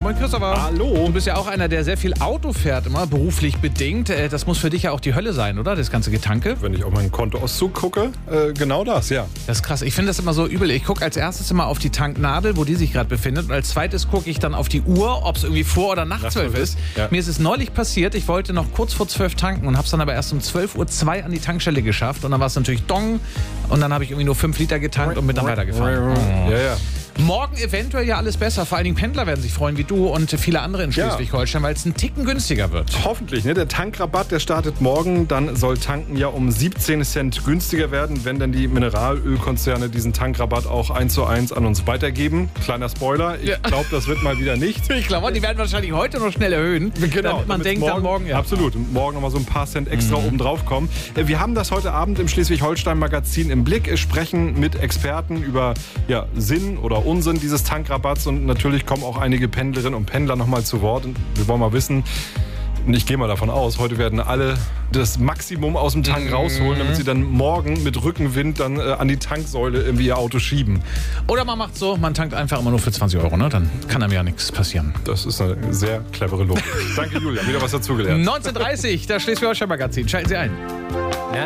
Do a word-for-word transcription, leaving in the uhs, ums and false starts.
Moin Christopher. Hallo. Du bist ja auch einer, der sehr viel Auto fährt, immer beruflich bedingt. Das muss für dich ja auch die Hölle sein, oder? Das ganze Getanke. Wenn ich auf meinen Kontoauszug gucke, äh, genau das, ja. Das ist krass. Ich finde das immer so übel. Ich gucke als erstes immer auf die Tanknadel, wo die sich gerade befindet. Und als zweites gucke ich dann auf die Uhr, ob es irgendwie vor oder nach zwölf ist. Ja. Mir ist es neulich passiert, ich wollte noch kurz vor zwölf tanken und habe es dann aber erst um zwölf Uhr zwei an die Tankstelle geschafft. Und dann war es natürlich Dong. Und dann habe ich irgendwie nur fünf Liter getankt und bin dann weitergefahren. Ja, ja. Morgen eventuell ja alles besser. Vor allen Dingen Pendler werden sich freuen wie du und viele andere in Schleswig-Holstein, weil es ein Ticken günstiger wird. Hoffentlich, ne? Der Tankrabatt, der startet morgen. Dann soll Tanken ja um siebzehn Cent günstiger werden, wenn dann die Mineralölkonzerne diesen Tankrabatt auch eins zu eins an uns weitergeben. Kleiner Spoiler, ich Ja. glaube, das wird mal wieder nicht. Ich glaube, die werden wahrscheinlich heute noch schnell erhöhen, Genau, damit man damit's denkt, dann morgen ja. Absolut, und morgen nochmal so ein paar Cent extra Mhm. oben drauf kommen. Wir haben das heute Abend im Schleswig-Holstein-Magazin im Blick, sprechen mit Experten über ja, Sinn oder Unsinn dieses Tankrabatts und natürlich kommen auch einige Pendlerinnen und Pendler nochmal zu Wort. Und wir wollen mal wissen, und ich gehe mal davon aus, heute werden alle das Maximum aus dem Tank Mhm. rausholen, damit sie dann morgen mit Rückenwind dann äh, an die Tanksäule irgendwie ihr Auto schieben. Oder man macht so, man tankt einfach immer nur für zwanzig Euro, ne? Dann kann einem ja nichts passieren. Das ist eine sehr clevere Logik. Danke, Julia. Wieder was dazugelernt. neunzehn Uhr dreißig, das Schleswig-Holstein-Magazin. Schalten Sie ein.